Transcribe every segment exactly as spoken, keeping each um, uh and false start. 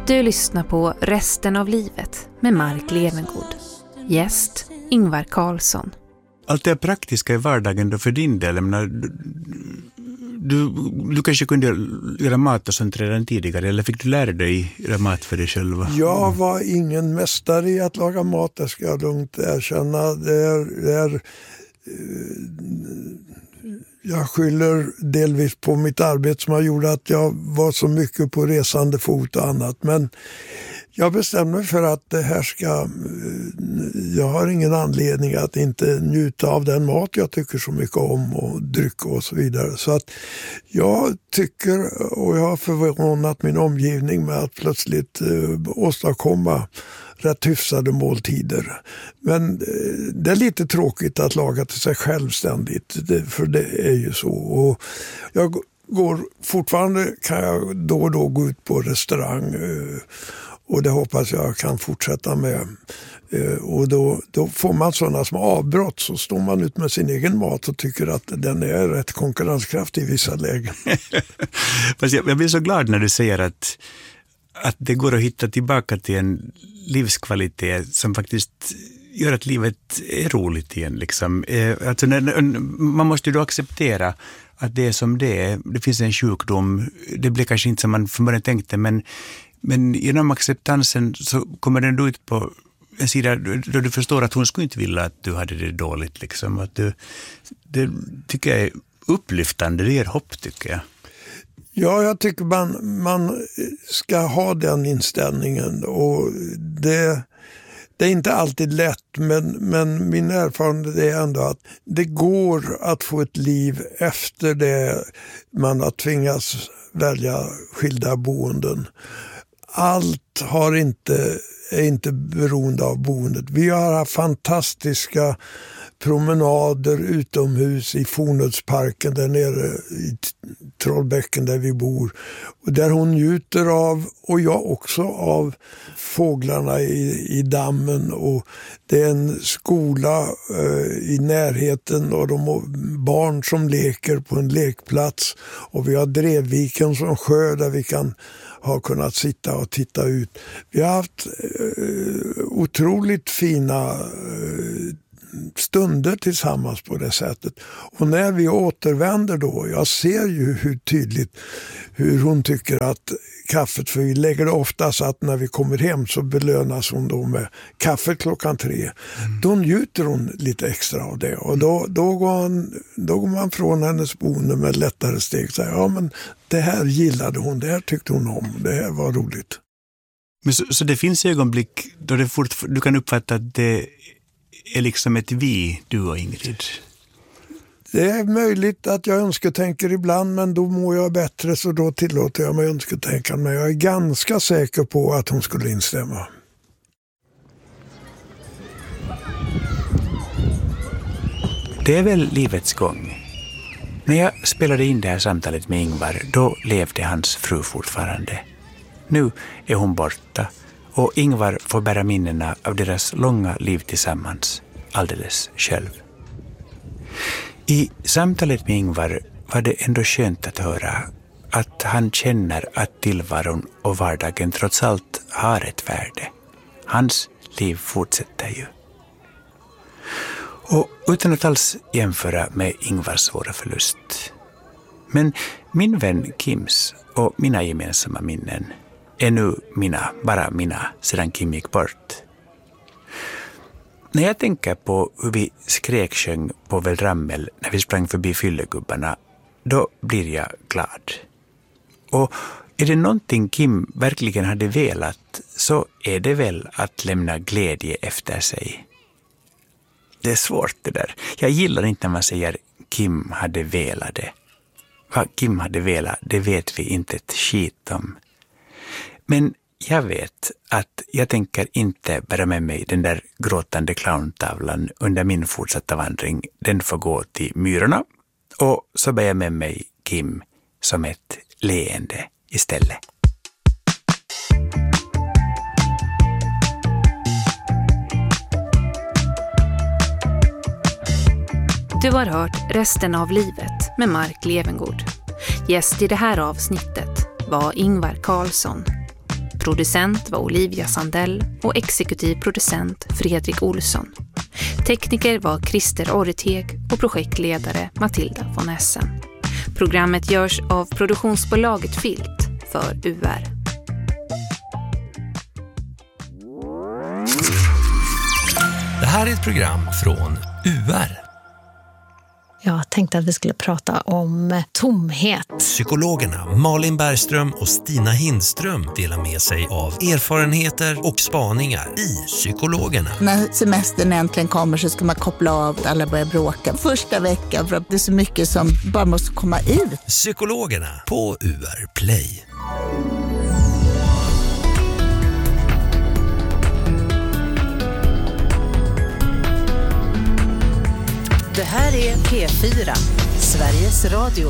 Du lyssnar på Resten av livet med Mark Levengood. Gäst Ingvar Carlsson. Allt det praktiska i vardagen då för din del. Menar, du, du kanske kunde göra mat och sånt redan tidigare, eller fick du lära dig göra mat för dig själv? Jag var ingen mästare i att laga mat, det ska jag lugnt erkänna. Det är, det är, jag skyller delvis på mitt arbete som har gjort att jag var så mycket på resande fot och annat. Men jag bestämde mig för att det här ska... Jag har ingen anledning att inte njuta av den mat jag tycker så mycket om och dryck och så vidare. Så att jag tycker, och jag har förvånat min omgivning med att plötsligt eh, åstadkomma rätt hyfsade måltider. Men eh, det är lite tråkigt att laga till sig självständigt, det, för det är ju så. Och jag går fortfarande, kan jag då och då gå ut på restaurang eh, och det hoppas jag kan fortsätta med. Eh, och då, då får man sådana som avbrott, så står man ut med sin egen mat och tycker att den är rätt konkurrenskraftig i vissa lägen. Fast jag, jag blir så glad när du säger att, att det går att hitta tillbaka till en livskvalitet som faktiskt gör att livet är roligt igen. Liksom. Eh, alltså när, man måste ju då acceptera att det är som det är. Det finns en sjukdom, det blir kanske inte som man från början tänkte, men Men genom acceptansen så kommer den då ut på en sida då du förstår att hon skulle inte vilja att du hade det dåligt. Liksom. Att du, det tycker jag är upplyftande, det ger hopp tycker jag. Ja, jag tycker man, man ska ha den inställningen. Och det, det är inte alltid lätt, men, men min erfarenhet är ändå att det går att få ett liv efter det man har tvingats välja skilda boenden. Allt har inte, är inte beroende av boendet. Vi har haft fantastiska promenader utomhus i Fornödsparken där nere i Trollbäcken där vi bor. Och där hon njuter av, och jag också, av fåglarna i, i dammen. Och det är en skola eh, i närheten och de barn som leker på en lekplats. Och vi har Drevviken som sjö där vi kan har kunnat sitta och titta ut. Vi har haft eh, otroligt fina eh, stunder tillsammans på det sättet. Och när vi återvänder då, jag ser ju hur tydligt hur hon tycker att kaffet, för vi lägger det ofta så att när vi kommer hem så belönas hon då med kaffe klockan tre. Mm. Då njuter hon lite extra av det. Och då, då, går, han, då går man från hennes boende med lättare steg och säger, ja men det här gillade hon, det här tyckte hon om, det här var roligt. Men så, så det finns ögonblick då det fort, du kan uppfatta att det är liksom ett vi, du och Ingrid? Det är möjligt att jag önsketänker ibland, men då mår jag bättre så då tillåter jag mig önsketänka. Men jag är ganska säker på att hon skulle instämma. Det är väl livets gång. När jag spelade in det här samtalet med Ingvar, då levde hans fru fortfarande. Nu är hon borta och Ingvar får bära minnena av deras långa liv tillsammans, alldeles själv. I samtalet med Ingvar var det ändå skönt att höra att han känner att tillvaron och vardagen trots allt har ett värde. Hans liv fortsätter ju. Och utan att alls jämföra med Ingvars svåra förlust. Men min vän Kims och mina gemensamma minnen är nu mina, bara mina, sedan Kim gick bort. När jag tänker på hur vi skräksjöng på Veldrammel när vi sprang förbi fyllegubbarna, då blir jag glad. Och är det någonting Kim verkligen hade velat, så är det väl att lämna glädje efter sig. Det är svårt det där. Jag gillar inte när man säger Kim hade velat det. Vad Kim hade velat, det vet vi inte ett skit om. Men jag vet att jag tänker inte bära med mig den där gråtande clowntavlan under min fortsatta vandring. Den får gå till myrorna. Och så bär jag med mig Kim som ett leende istället. Du har hört Resten av livet med Mark Levengood. Gäst i det här avsnittet var Ingvar Carlsson. Producent var Olivia Sandell och exekutiv producent Fredrik Olsson. Tekniker var Christer Orreteg och projektledare Matilda von Essen. Programmet görs av produktionsbolaget Filt för U R. Det här är ett program från U R. Jag tänkte att vi skulle prata om tomhet. Psykologerna Malin Bergström och Stina Hindström delar med sig av erfarenheter och spaningar i Psykologerna. När semestern äntligen kommer så ska man koppla av, alla börjar bråka första veckan för att det är så mycket som bara måste komma ut. Psykologerna på U R Play. Det här är P fyra, Sveriges Radio.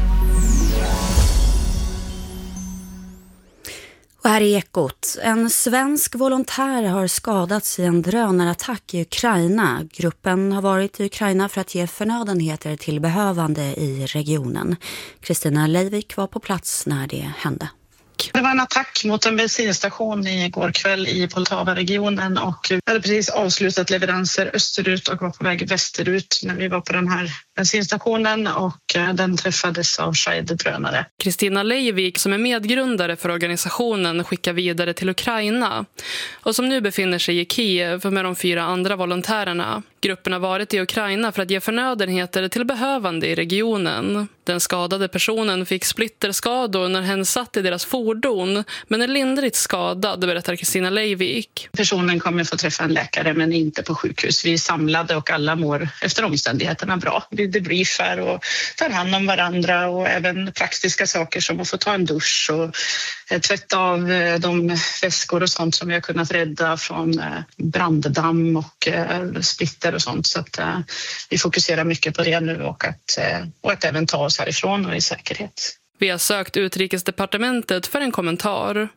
Och här är Ekot. En svensk volontär har skadats i en drönarattack i Ukraina. Gruppen har varit i Ukraina för att ge förnödenheter till behövande i regionen. Kristina Leivik var på plats när det hände. Det var en attack mot en bensinstation igår kväll i Poltava-regionen och vi hade precis avslutat leveranser österut och var på väg västerut när vi var på den här bensinstationen och den träffades av Shahed-drönare. Kristina Leivik som är medgrundare för organisationen skickar vidare till Ukraina och som nu befinner sig i Kiev med de fyra andra volontärerna. Gruppen har varit i Ukraina för att ge förnödenheter till behövande i regionen. Den skadade personen fick splitterskador när hen satt i deras fordon men är lindrigt skadad, berättar Kristina Leivik. Personen kommer få träffa en läkare men inte på sjukhus. Vi är samlade och alla mår efter omständigheterna bra. Vi debriefar och tar hand om varandra och även praktiska saker som att få ta en dusch och tvätta av de väskor och sånt som vi har kunnat rädda från branddamm och splitter och sånt. Så att vi fokuserar mycket på det nu och att, och att även ta oss härifrån och i säkerhet. Vi har sökt Utrikesdepartementet för en kommentar.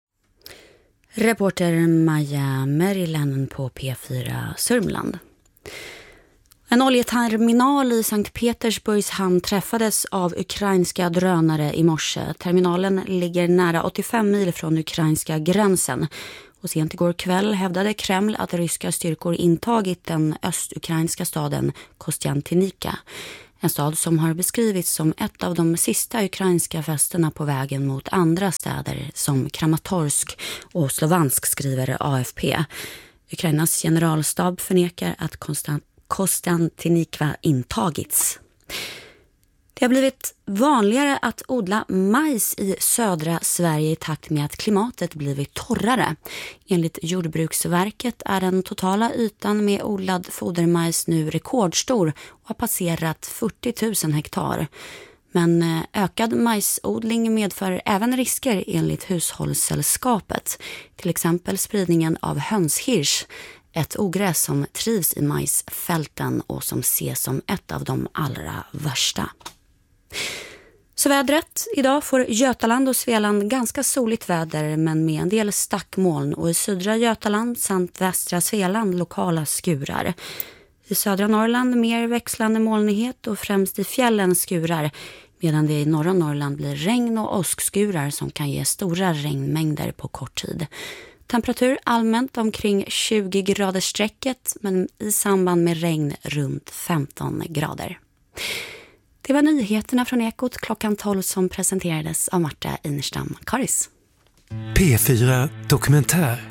Reporter Maja Merilänen på P fyra Sörmland. En oljeterminal i Sankt Petersburgs hamn träffades av ukrainska drönare i morse. Terminalen ligger nära åttiofem mil från ukrainska gränsen. Och sent igår kväll hävdade Kreml att ryska styrkor intagit den östukrainska staden Kostiantinika. En stad som har beskrivits som ett av de sista ukrainska fästena på vägen mot andra städer som Kramatorsk och Slovansk, skriver A F P. Ukrainas generalstab förnekar att Konstant Kostiantinika intagits. Det har blivit vanligare att odla majs i södra Sverige i takt med att klimatet blivit torrare. Enligt Jordbruksverket är den totala ytan med odlad fodermajs nu rekordstor och har passerat fyrtio tusen hektar. Men ökad majsodling medför även risker enligt Hushållssällskapet. Till exempel spridningen av hönshirs, ett ogräs som trivs i majsfälten och som ses som ett av de allra värsta. Så vädret. Idag får Götaland och Svealand ganska soligt väder men med en del stackmoln och i södra Götaland samt västra Svealand lokala skurar. I södra Norrland mer växlande molnighet och främst i fjällen skurar medan det i norra Norrland blir regn och åskskurar som kan ge stora regnmängder på kort tid. Temperatur allmänt omkring tjugo grader strecket men i samband med regn runt femton grader. Det var nyheterna från Ekot klockan tolv som presenterades av Marta Inerstam Karis. P fyra Dokumentär.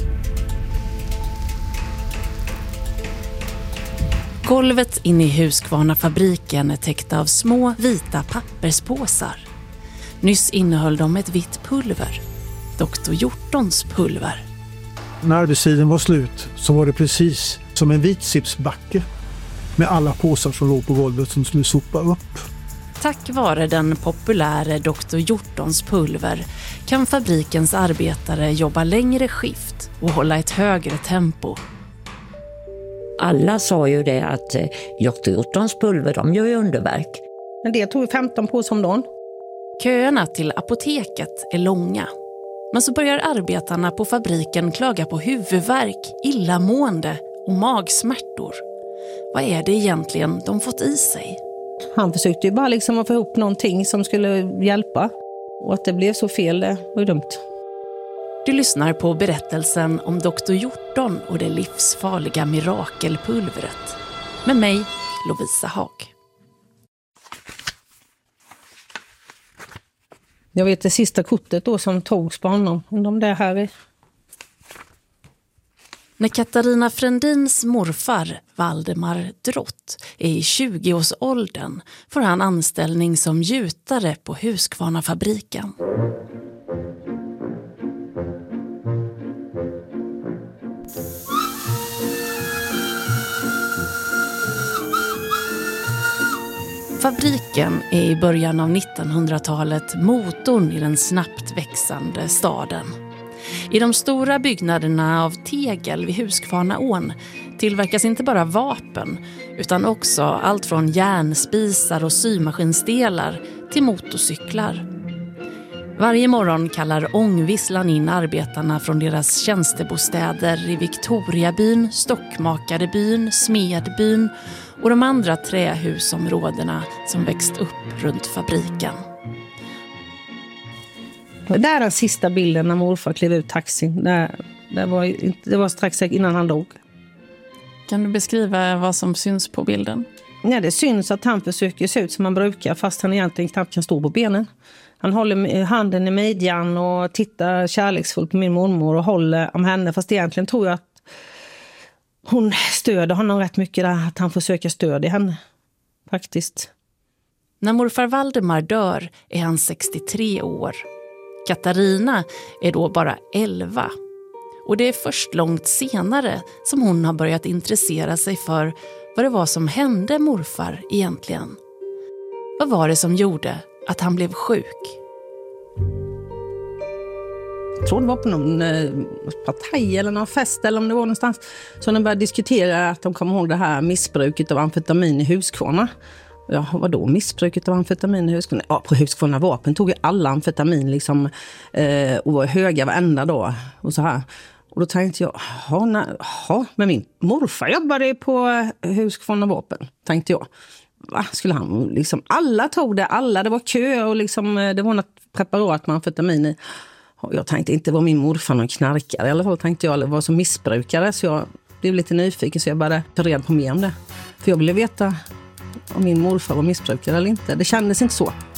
Golvet inne i Husqvarna-fabriken är täckt av små vita papperspåsar. Nyss innehöll de ett vitt pulver. doktor Hjortons pulver. När arbetstiden var slut så var det precis som en vit sipsbacke med alla påsar som låg på golvet som skulle sopa upp. Tack vare den populära doktor Hjortons pulver kan fabrikens arbetare jobba längre skift och hålla ett högre tempo. Alla sa ju det att doktor Hjortons pulver, de gör ju underverk. Men det tog femton på som dagen. Köerna till apoteket är långa. Men så börjar arbetarna på fabriken klaga på huvudvärk, illamående och magsmärtor. Vad är det egentligen de fått i sig? Han försökte ju bara liksom att få ihop någonting som skulle hjälpa. Och att det blev så fel, det var ju dumt. Du lyssnar på berättelsen om doktor Hjorton och det livsfarliga mirakelpulvret. Med mig, Lovisa Haag. Jag vet det sista kortet då som togs på honom. Om det här är... När Katarina Frändins morfar, Valdemar Drott, är i tjugoårsåldern får han anställning som gjutare på Husqvarna-fabriken. Fabriken är i början av nittonhundratalet motorn i den snabbt växande staden. I de stora byggnaderna av tegel vid Husqvarnaån tillverkas inte bara vapen utan också allt från järnspisar och symaskinsdelar till motorcyklar. Varje morgon kallar ångvisslan in arbetarna från deras tjänstebostäder i Victoriabyn, Stockmakarebyn, Smedbyn och de andra trähusområdena som växt upp runt fabriken. Det är den sista bilden när morfar klev ut taxin. Det, det, var, det var strax innan han dog. Kan du beskriva vad som syns på bilden? Nej, det syns att han försöker se ut som han brukar fast han egentligen knappt kan stå på benen. Han håller handen i midjan och tittar kärleksfullt på min mormor och håller om henne. Fast egentligen tror jag att hon stöder honom rätt mycket där. Att han försöker stödja henne, faktiskt. När morfar Valdemar dör är han sextiotre år. Katarina är då bara elva. Och det är först långt senare som hon har börjat intressera sig för vad det var som hände morfar egentligen. Vad var det som gjorde att han blev sjuk? Jag tror det var på någon eh, partaj eller någon fest eller om det var någonstans. Så de började diskutera att de kom ihåg det här missbruket av amfetamin i Husqvarna. Ja, vad då missbruket av amfetamin i Husqvarna? Ja, på Husqvarna vapen tog ju alla amfetamin liksom, eh, och var höga varenda dag och så här. Och då tänkte jag, ja, men min morfar jobbade på Husqvarna vapen, tänkte jag. Va? Skulle han liksom, alla tog det, alla, det var kö och liksom, det var något preparat med amfetamin i. Och jag tänkte inte var min morfar någon knarkare, i alla fall tänkte jag, eller var som missbrukare, så jag blev lite nyfiken så jag började ta reda på mer om det. För jag ville veta om min morfar var missbrukare eller inte. Det kändes inte så.